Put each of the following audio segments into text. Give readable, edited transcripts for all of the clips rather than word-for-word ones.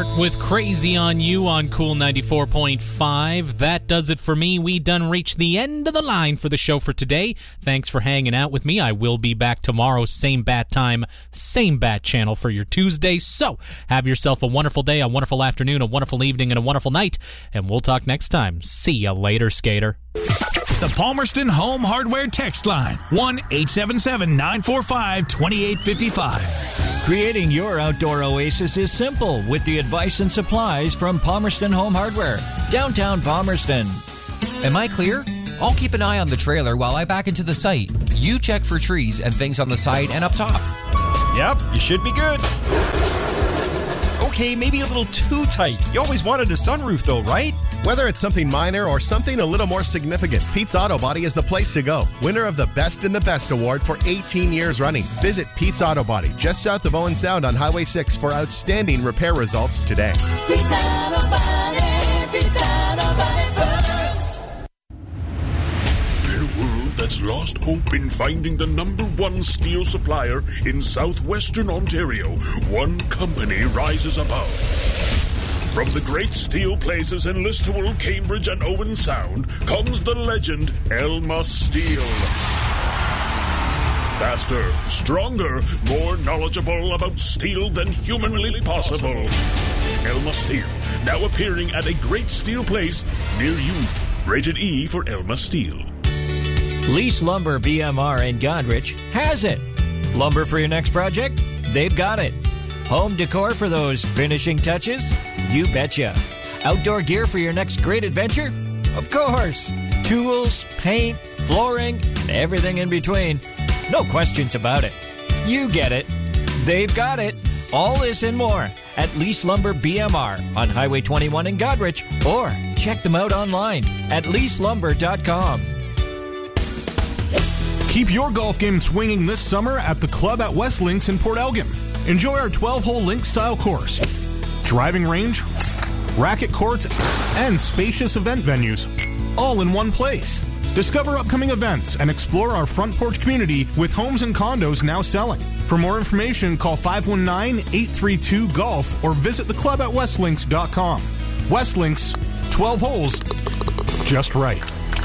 Heart with Crazy on You on Cool 94.5. That does it for me. We done reached the end of the line for the show for today. Thanks for hanging out with me. I will be back tomorrow, same bat time, same bat channel for your Tuesday. So have yourself a wonderful day, a wonderful afternoon, a wonderful evening, and a wonderful night. And we'll talk next time. See ya later, skater. The Palmerston Home Hardware text line, 1-877-945-2855. Creating your outdoor oasis is simple with the advice and supplies from Palmerston Home Hardware, downtown Palmerston. Am I clear? I'll keep an eye on the trailer while I back into the site. You check for trees and things on the side and up top. Yep, you should be good. Okay, maybe a little too tight. You always wanted a sunroof though, right? Whether it's something minor or something a little more significant, Pete's Auto Body is the place to go. Winner of the Best in the Best award for 18 years running. Visit Pete's Auto Body, just south of Owen Sound on Highway 6 for outstanding repair results today. Pete's Auto Body, Pete's Auto Body first. In a world that's lost hope in finding the #1 steel supplier in southwestern Ontario, one company rises above. From the great steel places in Listowel, Cambridge, and Owen Sound comes the legend Elma Steel. Faster, stronger, more knowledgeable about steel than humanly possible. Elma Steel, now appearing at a great steel place near you. Rated E for Elma Steel. Lease Lumber BMR in Godrich has it. Lumber for your next project? They've got it. Home decor for those finishing touches? You betcha. Outdoor gear for your next great adventure? Of course. Tools, paint, flooring, and everything in between. No questions about it. You get it. They've got it. All this and more at Lease Lumber BMR on Highway 21 in Godrich, or check them out online at leaselumber.com. Keep your golf game swinging this summer at the club at West Links in Port Elgin. Enjoy our 12-hole link-style course, driving range, racket courts, and spacious event venues, all in one place. Discover upcoming events and explore our front porch community with homes and condos now selling. For more information, call 519-832-GOLF or visit the club at westlinks.com. West Links, 12 holes, just right.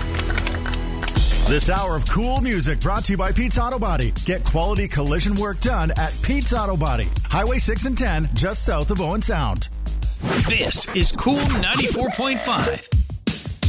This hour of cool music brought to you by Pete's Auto Body. Get quality collision work done at Pete's Auto Body. Highway 6 and 10, just south of Owen Sound. This is Cool 94.5.